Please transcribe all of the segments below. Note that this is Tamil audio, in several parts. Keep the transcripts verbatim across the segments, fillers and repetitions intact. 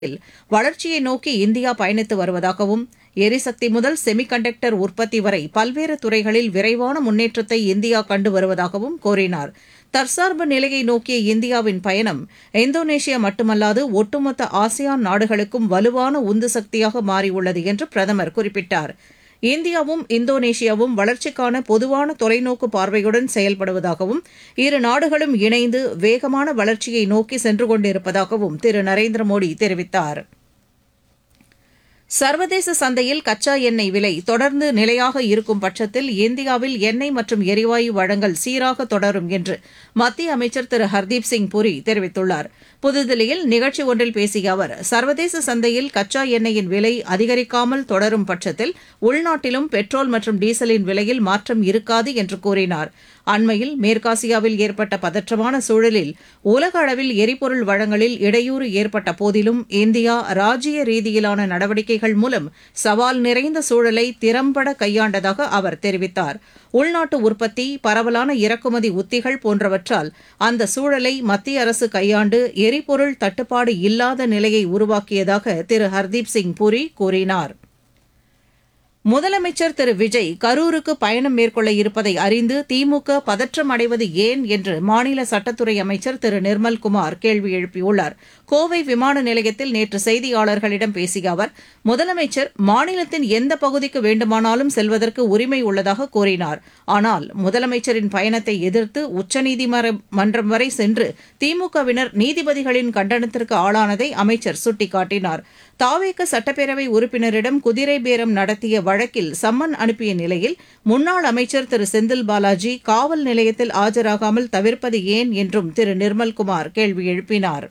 வளர்ச்சியை நோக்கி இந்தியா பயணித்து வருவதாகவும் எரிசக்தி முதல் செமிகண்டக்டர் உற்பத்தி வரை பல்வேறு துறைகளில் விரைவான முன்னேற்றத்தை இந்தியா கண்டு வருவதாகவும் கூறினார். தற்சார்பு நிலையை நோக்கிய இந்தியாவின் பயணம் இந்தோனேஷியா மட்டுமல்லாது ஒட்டுமொத்த ஆசியான் நாடுகளுக்கும் வலுவான உந்து சக்தியாக மாறியுள்ளது என்று பிரதமர் குறிப்பிட்டார். இந்தியாவும் இந்தோனேஷியாவும் வளர்ச்சிக்கான பொதுவான தொலைநோக்கு பார்வையுடன் செயல்படுவதாகவும் இரு நாடுகளும் இணைந்து வேகமான வளர்ச்சியை நோக்கி சென்று கொண்டிருப்பதாகவும் திரு நரேந்திர மோடி தெரிவித்தார். சர்வதேச சந்தையில் கச்சா எண்ணெய் விலை தொடர்ந்து நிலையாக இருக்கும் பட்சத்தில் இந்தியாவில் எண்ணெய் மற்றும் எரிவாயு வழங்கல் சீராக தொடரும் என்று மத்திய அமைச்சர் திரு ஹர்தீப் சிங் புரி தெரிவித்துள்ளார். புதுதில்லியில் நிகழ்ச்சி ஒன்றில் பேசிய அவர், சர்வதேச சந்தையில் கச்சா எண்ணெயின் விலை அதிகரிக்காமல் தொடரும் பட்சத்தில் உள்நாட்டிலும் பெட்ரோல் மற்றும் டீசலின் விலையில் மாற்றம் இருக்காது என்று கூறினார். அண்மையில் மேற்காசியாவில் ஏற்பட்ட பதற்றமான சூழலில் உலக அளவில் எரிபொருள் வழங்கலில் இடையூறு ஏற்பட்ட போதிலும் இந்தியா ராஜ்ய ரீதியிலான நடவடிக்கைகள் மூலம் சவால் நிறைந்த சூழலை திறம்பட கையாண்டதாக அவர் தெரிவித்தார். உள்நாட்டு உற்பத்தி, பரவலான இறக்குமதி உத்திகள் போன்றவற்றால் அந்த சூழலை மத்திய அரசு கையாண்டு எரிபொருள் தட்டுப்பாடு இல்லாத நிலையை உருவாக்கியதாக திரு ஹர்தீப் சிங் புரி கூறினார். முதலமைச்சர் திரு விஜய் கரூருக்கு பயணம் மேற்கொள்ள இருப்பதை அறிந்து திமுக பதற்றம் அடைவது ஏன் என்று மாநில சட்டத்துறை அமைச்சர் திரு நிர்மல்குமார் கேள்வி எழுப்பியுள்ளார். கோவை விமான நிலையத்தில் நேற்று செய்தியாளர்களிடம் பேசிய அவர், முதலமைச்சர் மாநிலத்தின் எந்த பகுதிக்கு வேண்டுமானாலும் செல்வதற்கு உரிமை உள்ளதாக கூறினார். ஆனால் முதலமைச்சரின் பயணத்தை எதிர்த்து உச்சநீதிமன்றம் வரை சென்று திமுகவினர் நீதிபதிகளின் கண்டனத்திற்கு ஆளானதை அமைச்சர் சுட்டிக்காட்டினார். தாவேக சட்டப்பேரவை உறுப்பினரிடம் குதிரை பேரம் நடத்திய வழக்கில் சம்மன் அனுப்பிய நிலையில் முன்னாள் அமைச்சர் திரு செந்தில் பாலாஜி காவல் நிலையத்தில் ஆஜராகாமல் தவிர்ப்பது ஏன் என்றும் திரு நிர்மல்குமார் கேள்வி எழுப்பினார்.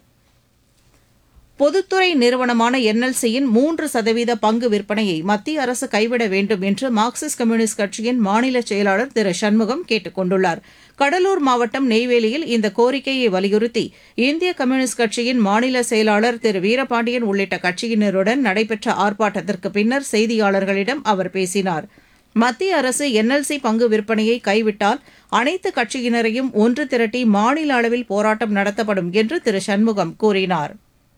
பொதுத்துறை நிறுவனமான என்எல்சியின் மூன்று சதவீத பங்கு விற்பனையை மத்திய அரசு கைவிட வேண்டும் என்று மார்க்சிஸ்ட் கம்யூனிஸ்ட் கட்சியின் மாநில செயலாளர் திரு சண்முகம் கேட்டுக் கொண்டுள்ளார். கடலூர் மாவட்டம் நெய்வேலியில் இந்த கோரிக்கையை வலியுறுத்தி இந்திய கம்யூனிஸ்ட் கட்சியின் மாநில செயலாளர் திரு வீரபாண்டியன் உள்ளிட்ட கட்சியினருடன் நடைபெற்ற ஆர்ப்பாட்டத்திற்கு பின்னர் செய்தியாளர்களிடம் அவர் பேசினார். மத்திய அரசு என்எல்சி பங்கு விற்பனையை கைவிட்டால் அனைத்து கட்சியினரையும் ஒன்று திரட்டி மாநில அளவில் போராட்டம் நடத்தப்படும் என்று திரு சண்முகம் கூறினார்.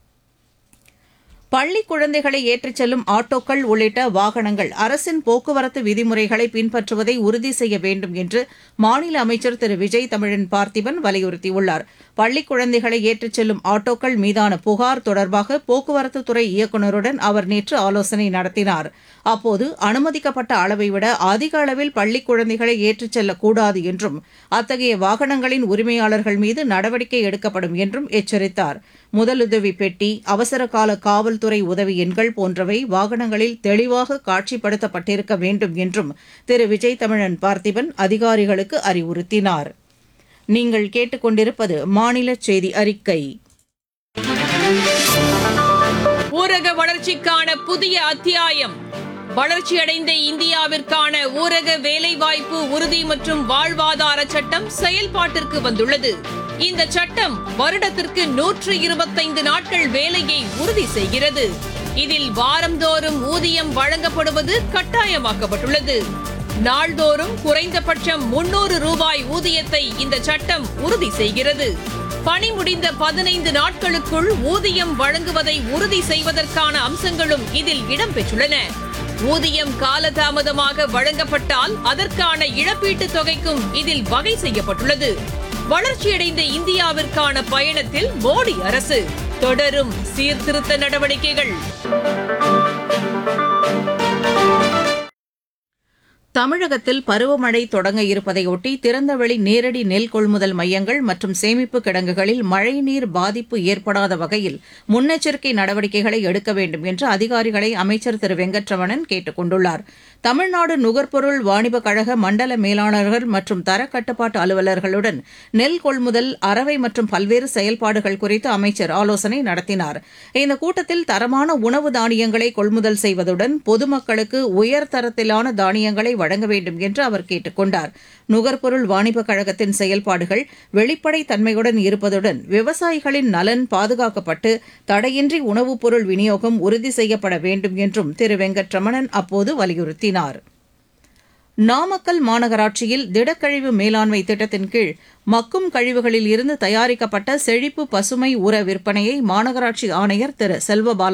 பள்ளி குழந்தைகளை ஏற்றிச் செல்லும் ஆட்டோக்கள் உள்ளிட்ட வாகனங்கள் அரசின் போக்குவரத்து விதிமுறைகளை பின்பற்றுவதை உறுதி செய்ய வேண்டும் என்று மாநில அமைச்சர் திரு விஜய் தமிழன் பார்த்திபன் வலியுறுத்தியுள்ளார். பள்ளி குழந்தைகளை ஏற்றிச் செல்லும் ஆட்டோக்கள் மீதான புகார் தொடர்பாக போக்குவரத்துத்துறை இயக்குநருடன் அவர் நேற்று ஆலோசனை நடத்தினார். அப்போது அனுமதிக்கப்பட்ட அளவை விட அதிக அளவில் பள்ளி குழந்தைகளை ஏற்றிச் செல்லக்கூடாது என்றும் அத்தகைய வாகனங்களின் உரிமையாளர்கள் மீது நடவடிக்கை எடுக்கப்படும் என்றும் எச்சரித்தார். முதலுதவி பெட்டி, அவசரகால காவல்துறை உதவி எண்கள் போன்றவை வாகனங்களில் தெளிவாக காட்சிப்படுத்தப்பட்டிருக்க வேண்டும் என்றும் திரு விஜய் தமிழன் பார்த்திபன் அதிகாரிகளுக்கு அறிவுறுத்தினார். நீங்கள் கேட்டுக்கொண்டிருப்பது மாநில செய்தி அறிக்கை. ஊரக வளர்ச்சிக்கான புதிய அத்தியாயம். வளர்ச்சியடைந்த இந்தியாவிற்கான ஊரக வேலைவாய்ப்பு உறுதி மற்றும் வாழ்வாதார சட்டம் செயல்பாட்டிற்கு வந்துள்ளது. இந்த சட்டம் வருடத்திற்கு நூற்று இருபத்தைந்து நாட்கள் வேலையை உறுதி செய்கிறது. இதில் வாரந்தோறும் ஊதியம் வழங்கப்படுவது கட்டாயமாக்கப்பட்டுள்ளது. நாள்தோறும் குறைந்தபட்சம் முன்னூறு ரூபாய் ஊதியத்தை இந்த சட்டம் உறுதி செய்கிறது. பணி முடிந்த பதினைந்து நாட்களுக்குள் ஊதியம் வழங்குவதை உறுதி செய்வதற்கான அம்சங்களும் இதில் இடம்பெற்றுள்ளன. ஊதியம் காலதாமதமாக வழங்கப்பட்டால் அதற்கான இழப்பீட்டுத் தொகைக்கும் இதில் வகை செய்யப்பட்டுள்ளது. வளர்ச்சியடைந்த இந்தியாவிற்கான பயணத்தில் மோடி அரசு தொடரும் சீர்திருத்த நடவடிக்கைகள். தமிழகத்தில் பருவமழை தொடங்க இருப்பதையொட்டி திறந்தவெளி நேரடி நெல் கொள்முதல் மையங்கள் மற்றும் சேமிப்பு கிடங்குகளில் மழைநீர் பாதிப்பு ஏற்படாத வகையில் முன்னெச்சரிக்கை நடவடிக்கைகளை எடுக்க வேண்டும் என்று அதிகாரிகளை அமைச்சர் திரு வெங்கட்ரமணன் கேட்டுக் கொண்டுள்ளார். தமிழ்நாடு நுகர்பொருள் வாணிபக் கழக மண்டல மேலாளர்கள் மற்றும் தரக்கட்டுப்பாட்டு அலுவலர்களுடன் நெல் கொள்முதல், அரவை மற்றும் பல்வேறு செயல்பாடுகள் குறித்து அமைச்சர் ஆலோசனை நடத்தினார். இந்த கூட்டத்தில் தரமான உணவு தானியங்களை கொள்முதல் செய்வதுடன் பொதுமக்களுக்கு உயர்தரத்திலான தானியங்களை வழங்க வேண்டும் என்று அவர் கேட்டுக் கொண்டார். நுகர்பொருள் வாணிபக் கழகத்தின் செயல்பாடுகள் வெளிப்படைத் தன்மையுடன் இருப்பதுடன் விவசாயிகளின் நலன் பாதுகாக்கப்பட்டு தடையின்றி உணவுப் பொருள் விநியோகம் உறுதி செய்யப்பட வேண்டும் என்றும் திரு வெங்கட்ரமணன் அப்போது வலியுறுத்தினார். நாமக்கல் மாநகராட்சியில் திடக்கழிவு மேலாண்மை திட்டத்தின் கீழ் மக்கும் கழிவுகளில் இருந்து தயாரிக்கப்பட்ட செழிப்பு பசுமை உர விற்பனையை மாநகராட்சி ஆணையர் திரு செல்வபால